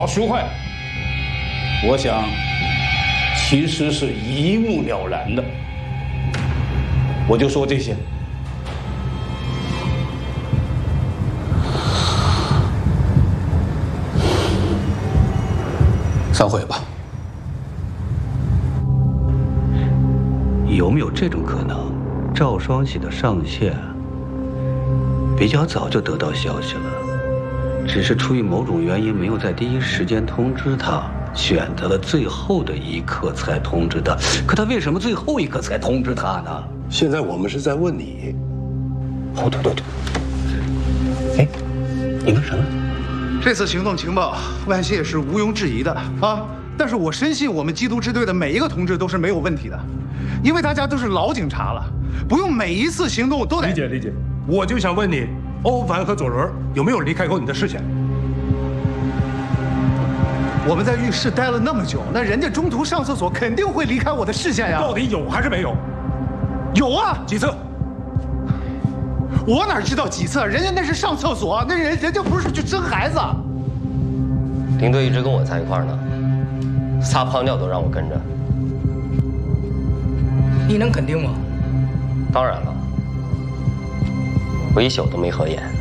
徐坏，我想其实是一目了然的。我就说这些。散会吧。 有没有这种可能？赵双喜的上线比较早就得到消息了，只是出于某种原因没有在第一时间通知他，选择了最后的一刻才通知他。可他为什么最后一刻才通知他呢？ 现在我们是在问你。 哦，对。哎，你问什么？ 这次行动情报，万谢是毋庸置疑的啊！但是我深信我们缉毒支队的每一个同志都是没有问题的，因为大家都是老警察了，不用每一次行动都得。 理解。我就想问你，欧凡和左伦有没有离开过你的视线？ 我们在浴室待了那么久，那人家中途上厕所肯定会离开我的视线呀。 到底有还是没有？ 有啊， 几次？ 我哪知道几次？人家那是上厕所，那人家不是去生孩子。 领队一直跟我在一块儿呢，撒泡尿都让我跟着。 你能肯定吗？ 当然了，我一宿都没合眼。